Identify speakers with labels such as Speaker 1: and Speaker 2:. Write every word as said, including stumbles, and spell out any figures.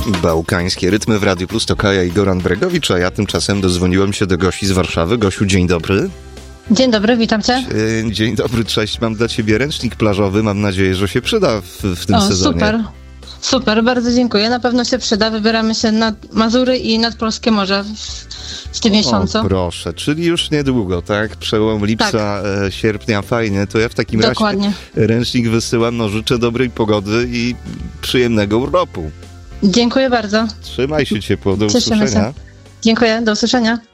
Speaker 1: Bałkańskie rytmy w Radiu Plus to Kaja i Goran Bregowicz, a ja tymczasem dodzwoniłem się do Gosi z Warszawy. Gosiu, dzień dobry.
Speaker 2: Dzień dobry, witam cię.
Speaker 1: Dzień dobry, cześć. Mam dla ciebie ręcznik plażowy. Mam nadzieję, że się przyda w, w tym
Speaker 2: o,
Speaker 1: sezonie.
Speaker 2: Super, super, bardzo dziękuję. Na pewno się przyda. Wybieramy się nad Mazury i nad Polskie Morze w, w tym miesiącu.
Speaker 1: O, proszę, czyli już niedługo, tak? Przełom lipca,
Speaker 2: tak.
Speaker 1: e, sierpnia, fajnie. To ja w takim
Speaker 2: Dokładnie.
Speaker 1: razie ręcznik wysyłam. No, życzę dobrej pogody i przyjemnego urlopu.
Speaker 2: Dziękuję bardzo.
Speaker 1: Trzymaj się ciepło, do
Speaker 2: Cieszymy
Speaker 1: usłyszenia.
Speaker 2: się. Dziękuję, do usłyszenia.